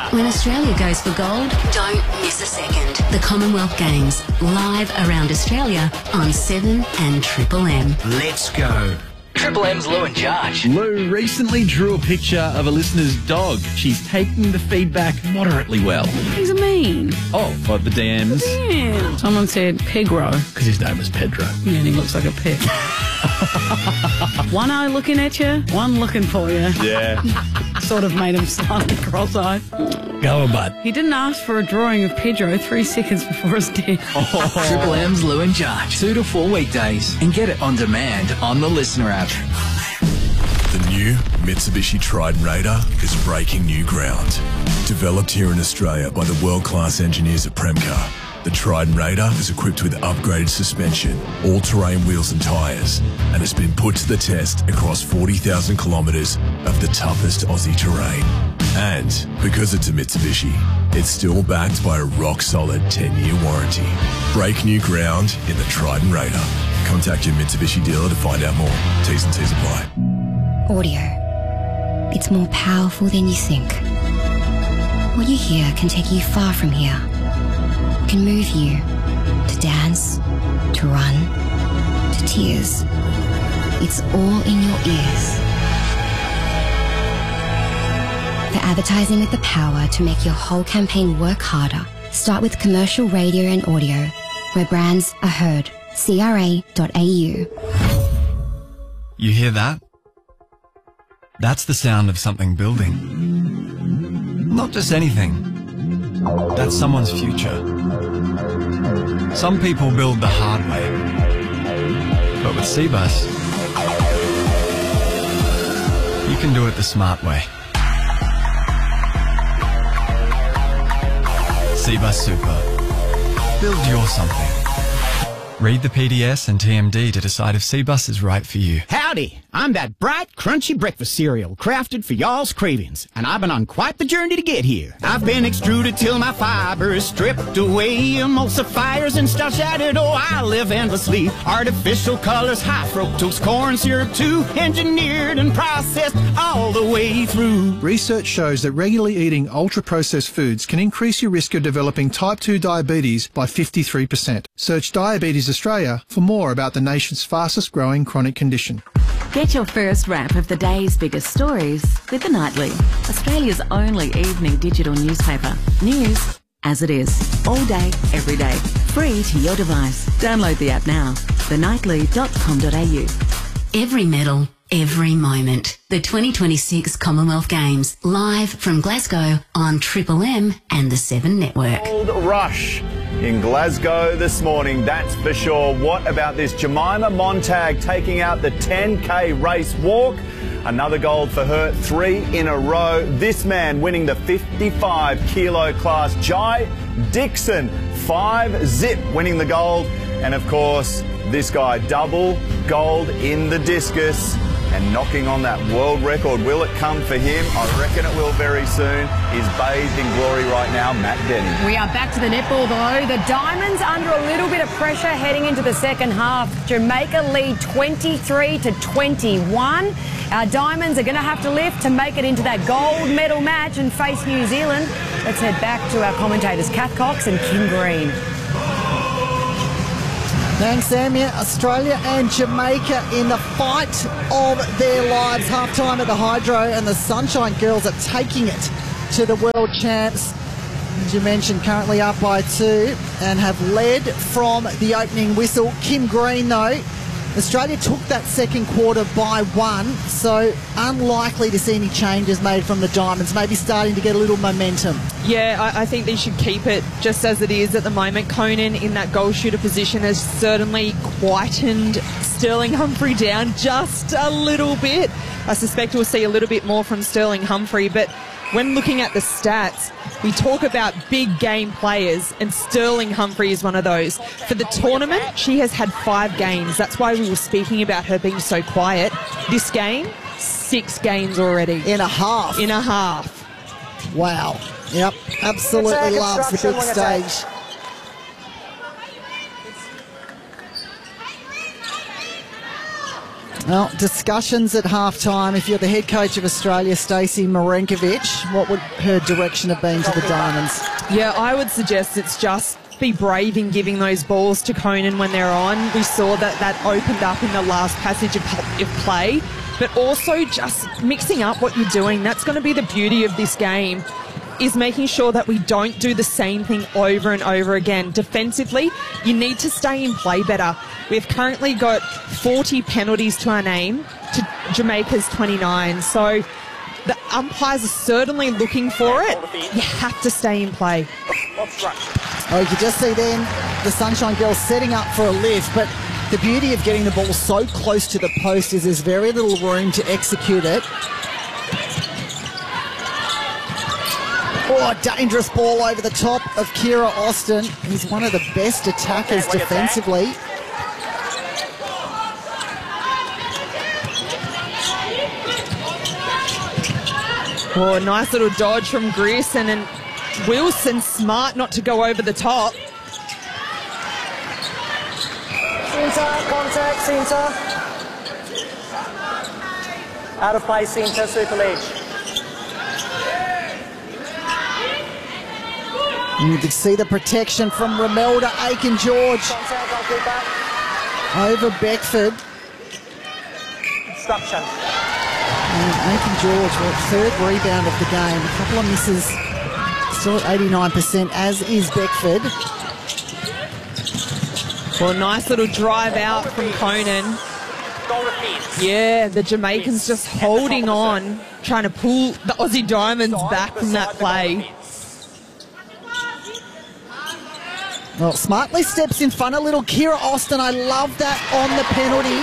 When Australia goes for gold, don't miss a second. The Commonwealth Games, live around Australia on 7 and Triple M. Let's go. Triple M's Lou and Josh. Lou recently drew a picture of a listener's dog. She's taking the feedback moderately well. He's mean. Oh, what, the DMs? Yeah. Someone said Pegro. Because his name is Pedro. Yeah, and he looks like a pig. One eye looking at you, one looking for you. Yeah. Sort of made him slightly cross-eyed. Go on, bud. He didn't ask for a drawing of Pedro 3 seconds before his death. Triple M's Lou and Josh. 2 to 4 weekdays. And get it on demand on the Listener app. The new Mitsubishi Triton Raider is breaking new ground. Developed here in Australia by the world-class engineers at Premcar, the Triton Raider is equipped with upgraded suspension, all-terrain wheels and tyres, and has been put to the test across 40,000 kilometres of the toughest Aussie terrain. And because it's a Mitsubishi, it's still backed by a rock-solid 10-year warranty. Break new ground in the Triton Raider. Contact your Mitsubishi dealer to find out more. T's and C's apply. Audio. It's more powerful than you think. What you hear can take you far from here. It can move you to dance, to run, to tears. It's all in your ears. For advertising with the power to make your whole campaign work harder, start with commercial radio and audio, where brands are heard. CRA.au. You hear that? That's the sound of something building. Not just anything. That's someone's future. Some people build the hard way. But with Cbus, you can do it the smart way. Cbus Super. Build your something. Read the PDS and TMD to decide if Cbus is right for you. Howdy, I'm that bright, crunchy breakfast cereal crafted for y'all's cravings, and I've been on quite the journey to get here. I've been extruded till my fiber is stripped away, emulsifiers and starch added, oh, I live endlessly. Artificial colors, high fructose corn syrup too, engineered and processed all the way through. Research shows that regularly eating ultra-processed foods can increase your risk of developing type 2 diabetes by 53%. Search Diabetes Australia for more about the nation's fastest growing chronic condition. Get your first wrap of the day's biggest stories with The Nightly, Australia's only evening digital newspaper. News as it is, all day, every day, free to your device. Download the app now, thenightly.com.au. Every medal, every moment. The 2026 Commonwealth Games, live from Glasgow on Triple M and the 7 Network. Gold rush in Glasgow this morning, that's for sure. What about this? Jemima Montag taking out the 10K race walk. Another gold for her, 3 in a row. This man winning the 55 kilo class. Jai Dixon, 5-zip winning the gold. And of course, this guy, double gold in the discus and knocking on that world record. Will it come for him? I reckon it will very soon. He's bathed in glory right now, Matt Denny. We are back to the netball though. The Diamonds under a little bit of pressure heading into the second half. Jamaica lead 23-21. Our Diamonds are going to have to lift to make it into that gold medal match and face New Zealand. Let's head back to our commentators, Kath Cox and Kim Green. Thanks, Samia. Australia and Jamaica in the fight of their lives. Half-time at the Hydro, and the Sunshine Girls are taking it to the World Champs. As you mentioned, currently up by 2 and have led from the opening whistle. Kim Green, though, Australia took that second quarter by 1, so unlikely to see any changes made from the Diamonds, maybe starting to get a little momentum. Yeah, I think they should keep it just as it is at the moment. Conan in that goal shooter position has certainly quietened Sterling Humphrey down just a little bit. I suspect we'll see a little bit more from Sterling Humphrey, but when looking at the stats, we talk about big game players, and Sterling Humphrey is one of those. For the tournament, she has had 5 games. That's why we were speaking about her being so quiet. This game, 6 games already. In a half. In a half. Wow. Yep, absolutely loves the big stage. Well, discussions at half-time. If you're the head coach of Australia, Stacey Marinkovic, what would her direction have been to the Diamonds? Yeah, I would suggest it's just be brave in giving those balls to Conan when they're on. We saw that opened up in the last passage of play, but also just mixing up what you're doing. That's going to be the beauty of this game, is making sure that we don't do the same thing over and over again. Defensively, you need to stay in play better. We've currently got 40 penalties to our name to Jamaica's 29, so the umpires are certainly looking for it. You have to stay in play. Oh, you can just see then the Sunshine Girls setting up for a lift, but the beauty of getting the ball so close to the post is there's very little room to execute it. Oh, dangerous ball over the top of Kira Austin. He's one of the best attackers defensively. Oh, nice little dodge from Grierson, and Wilson smart not to go over the top. Centre, contact, centre. Out of play, centre, circle edge. You can see the protection from Romelda Aiken-George over Beckford. Instruction. And Aiken-George, third rebound of the game. A couple of misses, still at 89%, as is Beckford. Well, nice little drive out from Conan. Yeah, the Jamaicans just holding on, trying to pull the Aussie Diamonds back from that play. Well, smartly steps in front of little Kira Austin. I love that on the penalty.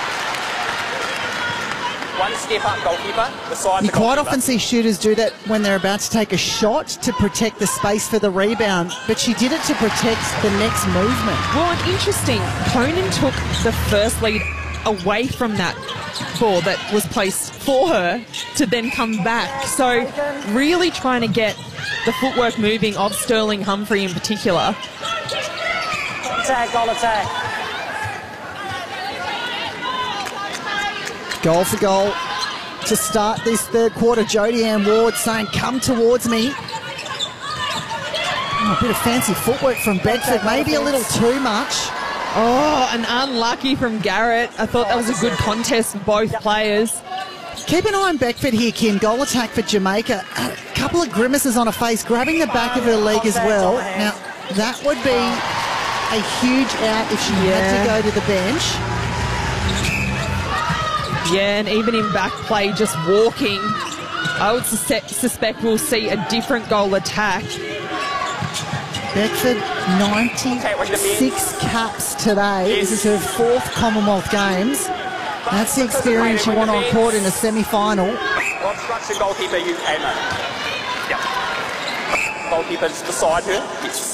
One step up, goalkeeper. You quite often see shooters do that when they're about to take a shot to protect the space for the rebound, but she did it to protect the next movement. Well, and interesting, Conan took the first lead away from that ball that was placed for her to then come back. So really trying to get the footwork moving of Sterling Humphrey in particular. Attack, goal attack. Goal for goal to start this third quarter. Jodie Ann Ward saying, come towards me. Oh, a bit of fancy footwork from Bedford, maybe a little too much. Oh, and unlucky from Garrett. I thought that was a good contest for both players. Keep an eye on Beckford here, Kim. Goal attack for Jamaica. A couple of grimaces on her face, grabbing the back of her leg as well. Now, that would be a huge out if she had to go to the bench. Yeah, and even in back play, just walking, I would suspect we'll see a different goal attack. Beckford, 96 caps today. This is her fourth Commonwealth Games. That's the experience you want on court in a semi-final. Obstruction, goalkeeper, you aim it. Yep. Goalkeeper's beside her. Yes.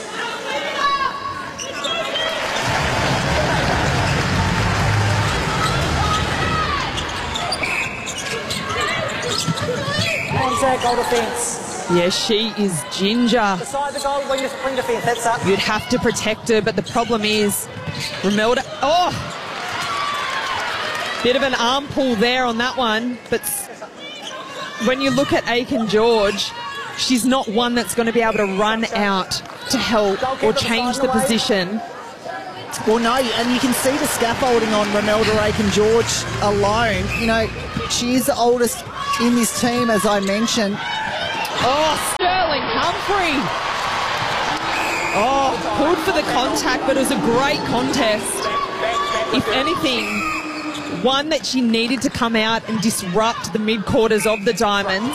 Contact, goal defence. Yeah, she is ginger. Beside the goal, wing defence, that's up. You'd have to protect her, but the problem is Romelda. Oh! Bit of an arm pull there on that one, but when you look at Aiken-George, she's not one that's going to be able to run out to help or change the position. Well, no, and you can see the scaffolding on Romelda Aiken-George alone. You know, she is the oldest in this team, as I mentioned. Oh, Sterling Humphrey. Oh, pulled for the contact, but it was a great contest. If anything, one that she needed to come out and disrupt the mid-quarters of the Diamonds.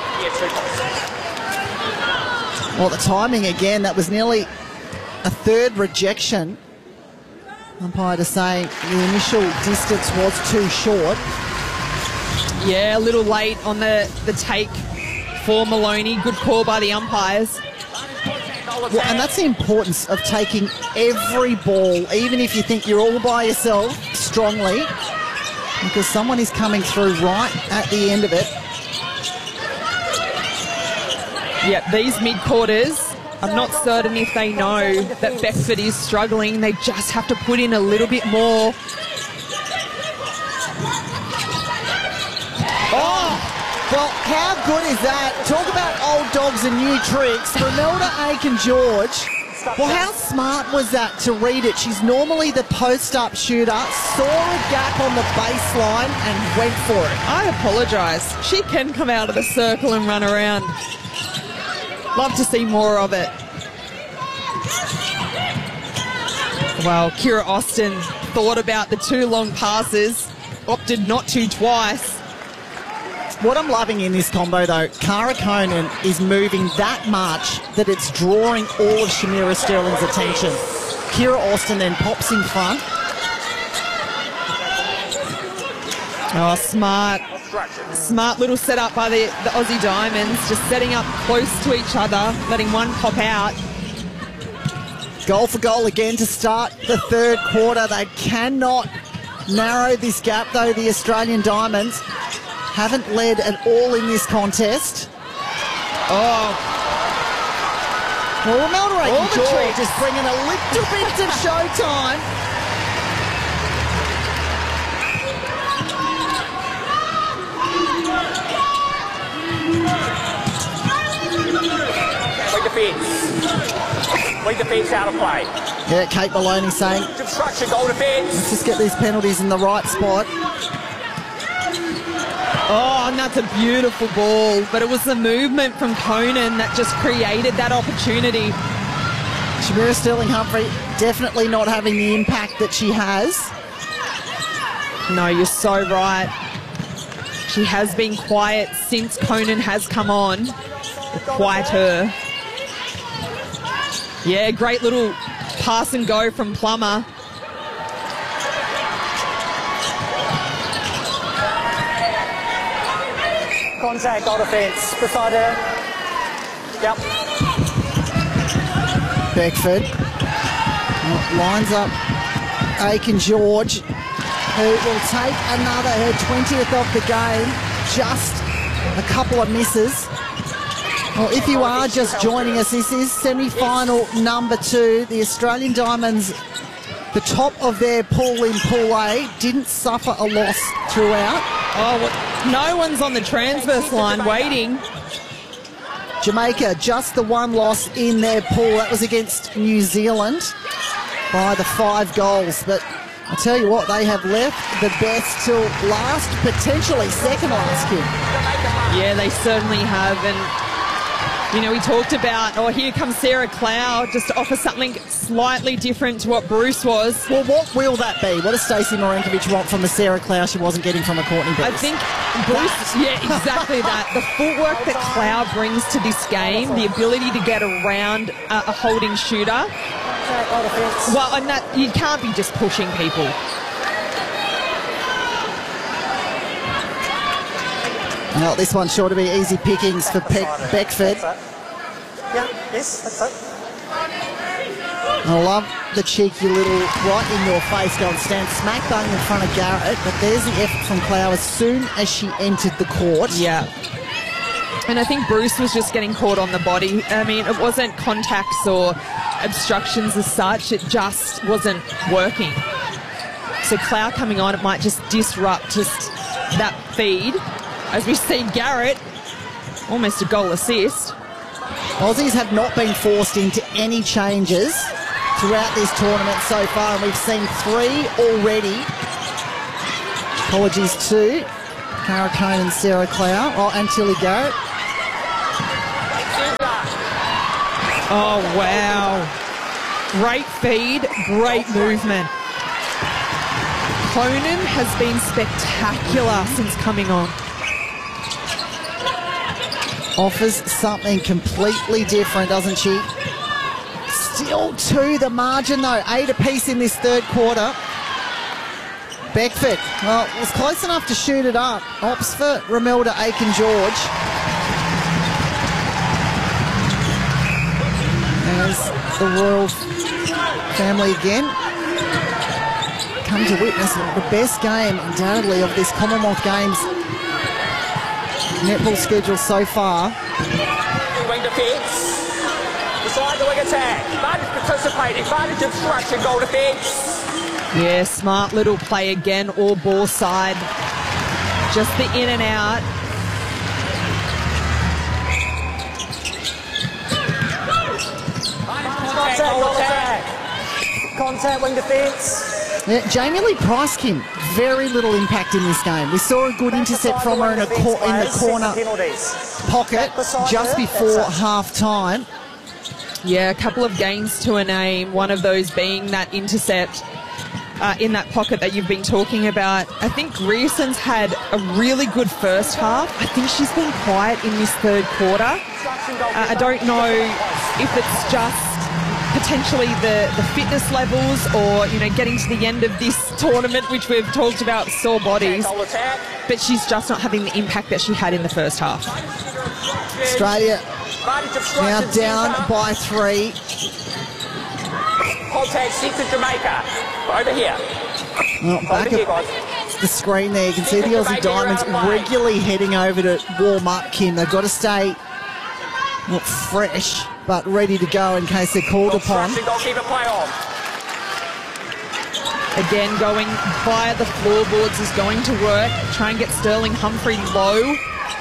Well, the timing again, that was nearly a third rejection. Umpire to say the initial distance was too short. Yeah, a little late on the take for Maloney. Good call by the umpires. Well, and that's the importance of taking every ball, even if you think you're all by yourself, strongly, because someone is coming through right at the end of it. Yep, these mid-quarters, I'm not certain if they know that Beckford is struggling. They just have to put in a little bit more. Well, how good is that? Talk about old dogs and new tricks. Romilda Aiken-George. Well, how smart was that to read it? She's normally the post-up shooter, saw a gap on the baseline and went for it. I apologise. She can come out of the circle and run around. Love to see more of it. Well, Kira Austin thought about the two long passes, opted not to twice. What I'm loving in this combo, though, Cara Conan is moving that much that it's drawing all of Shamira Sterling's attention. Kira Austin then pops in front. Oh, smart. Smart little setup by the Aussie Diamonds, just setting up close to each other, letting one pop out. Goal for goal again to start the third quarter. They cannot narrow this gap, though, the Australian Diamonds. Haven't led at all in this contest. Oh. Well, Romilda Aiken-George is bringing a little bit of showtime. Lead defence out of play. Yeah, Kate Maloney saying, Obstruction, goal defence. Let's just get these penalties in the right spot. Oh, and that's a beautiful ball. But it was the movement from Conan that just created that opportunity. Shamira Sterling-Humphrey definitely not having the impact that she has. No, you're so right. She has been quiet since Conan has come on. Quiet her. Yeah, great little pass and go from Plummer. Contact, goal defence. Beside her. Yep. Beckford lines up Aiken-George, who will take another, her 20th of the game. Just a couple of misses. Well, if you are just joining us, this is semi-final number 2. The Australian Diamonds, the top of their pool in Pool A, didn't suffer a loss throughout. Oh, well, no one's on the transverse line waiting. Jamaica, just the one loss in their pool. That was against New Zealand by the 5 goals. But I'll tell you what, they have left the best till last, potentially second last, Kim. Yeah, they certainly have. And, you know, we talked about, oh, here comes Sarah Clow, just to offer something slightly different to what Bruce was. Well, what will that be? What does Stacey Marinkovic want from a Sarah Clow she wasn't getting from a Courtney Bruce? I think Bruce, yeah, exactly that. The footwork that Clow brings to this game, the ability to get around a holding shooter. Well, and that, you can't be just pushing people. Well, this one's sure to be easy pickings for Beckford. Yeah, yes, that's it. I love the cheeky little right in your face going stand smack bang in front of Garrett, but there's the effort from Clow as soon as she entered the court. Yeah. And I think Bruce was just getting caught on the body. I mean, it wasn't contacts or obstructions as such, it just wasn't working. So Clow coming on, it might just disrupt just that feed. As we see Garrett, almost a goal assist. Aussies have not been forced into any changes throughout this tournament so far, and we've seen 3 already. Apologies to Cara Conan and Sarah Clow, and Tilly Garrett. Oh, wow. Great feed, great movement. Conan has been spectacular since coming on. Offers something completely different, doesn't she? Still to the margin, though. 8 apiece in this third quarter. Beckford, well, was close enough to shoot it up. Ops for Romilda Aiken-George. There's the Royal family again. Come to witness the best game, undoubtedly, of this Commonwealth Games netball schedule so far. Wing defence. Beside the wing attack. Advantage participating. Advantage obstruction. Goal defence. Yeah, smart little play again, all ball side. Just the in and out. contact, wing defence. Yeah, Jamie Lee Price, Kim, very little impact in this game. We saw a good intercept from her in the corner pocket just before half-time. Yeah, a couple of gains to a name, one of those being that intercept in that pocket that you've been talking about. I think Grierson's had a really good first half. I think she's been quiet in this third quarter. I don't know if it's just potentially the fitness levels or, you know, getting to the end of this tournament, which we've talked about, sore bodies, but she's just not having the impact that she had in the first half. Australia now down by 3. Contact 6 of Jamaica. Over here. Well, back at the screen there, you can see the Aussie Diamonds regularly heading over to warm up, Kim. They've got to stay not fresh, but ready to go in case they're called upon. Again, going via the floorboards is going to work. Try and get Sterling Humphrey low.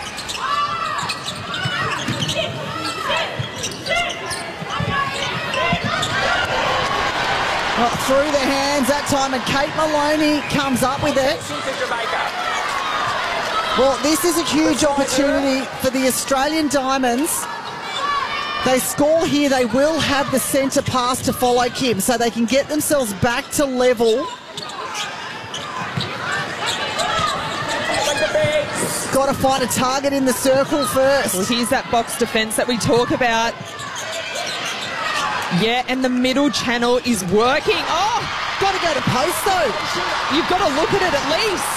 Through the hands that time, and Kate Maloney comes up with it. Well, this is a huge opportunity for the Australian Diamonds. They score here, they will have the centre pass to follow, Kim, so they can get themselves back to level. Got to find a target in the circle first. Well, here's that box defence that we talk about. Yeah, and the middle channel is working. Oh, got to go to post though. You've got to look at it at least.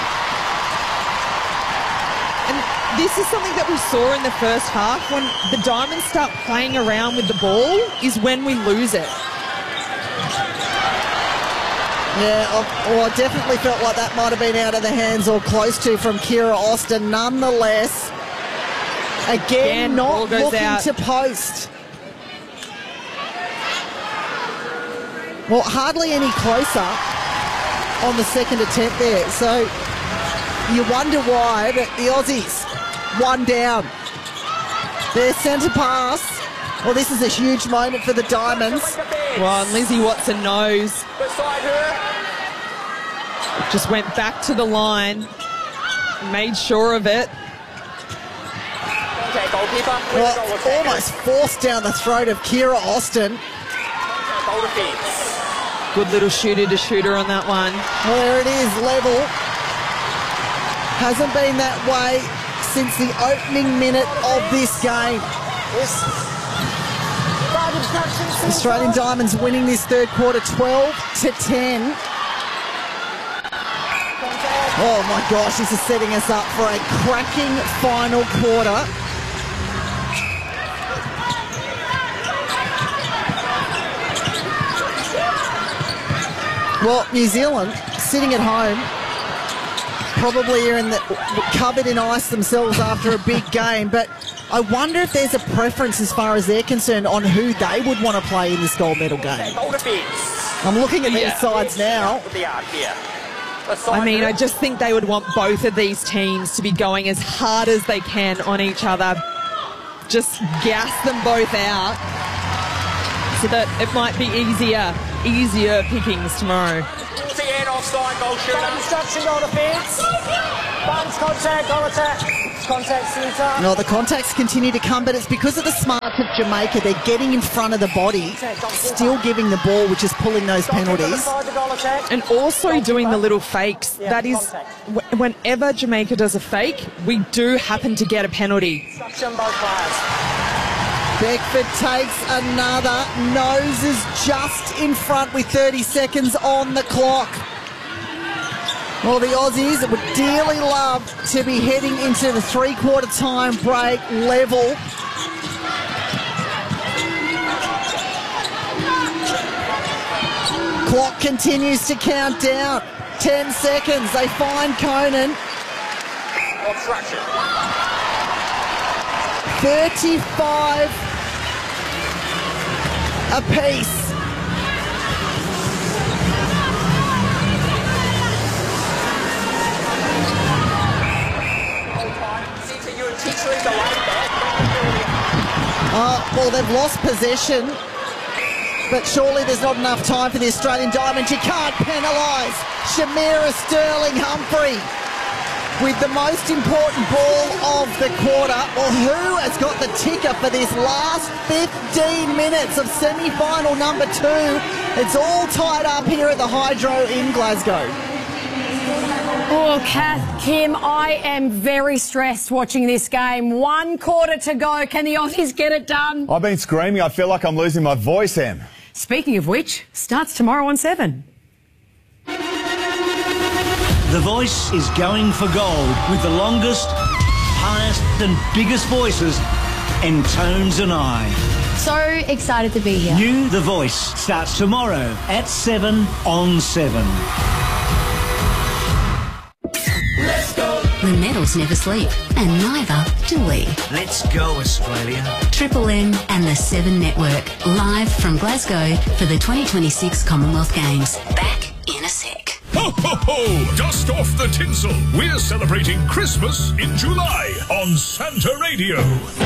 And this is something that we saw in the first half. When the Diamonds start playing around with the ball is when we lose it. Yeah, I definitely felt like that might have been out of the hands or close to from Kira Austin. Nonetheless, again not looking to post. Well, hardly any closer on the second attempt there. So you wonder why, but the Aussies, one down. Their centre pass. Well, this is a huge moment for the Diamonds. Well, and Lizzie Watson knows. Just went back to the line. Made sure of it. Well, almost forced down the throat of Kira Austin. Good little shooter on that one. Well, there it is, level. Hasn't been that way since the opening minute of this game. Australian Diamonds winning this third quarter 12-10. Oh my gosh, this is setting us up for a cracking final quarter. Well, New Zealand, sitting at home, probably are in the covered in ice themselves after a big game, but I wonder if there's a preference as far as they're concerned on who they would want to play in this gold medal game. I'm looking at their sides now. I mean, I just think they would want both of these teams to be going as hard as they can on each other. Just gas them both out so that it might be easier pickings tomorrow. Offside, goal shooter. Instruction, goal defence. Buttons, contact, goal attack. Contact centre. No, the contacts continue to come, but it's because of the smarts of Jamaica. They're getting in front of the body, still giving the ball, which is pulling those penalties. And also doing the little fakes. That is, whenever Jamaica does a fake, we do happen to get a penalty. Beckford takes another. Noses just in front with 30 seconds on the clock. Well, the Aussies would dearly love to be heading into the three-quarter time break level. Clock continues to count down. 10 seconds. They find Conan. 35 apiece. Well, they've lost possession, but surely there's not enough time for the Australian Diamonds. You can't penalise Shamira Sterling-Humphrey with the most important ball of the quarter. Well, who has got the ticker for this last 15 minutes of semi-final number 2? It's all tied up here at the Hydro in Glasgow. Oh, Kath, Kim, I am very stressed watching this game. 1 quarter to go. Can the Aussies get it done? I've been screaming. I feel like I'm losing my voice, Em. Speaking of which, starts tomorrow on 7. The Voice is going for gold with the longest, highest and biggest voices in tones and I. So excited to be here. New The Voice starts tomorrow at 7 on 7. The medals never sleep, and neither do we. Let's go, Australia. Triple M and the 7 Network, live from Glasgow for the 2026 Commonwealth Games. Back in a sec. Ho, ho, ho! Dust off the tinsel. We're celebrating Christmas in July on Santa Radio.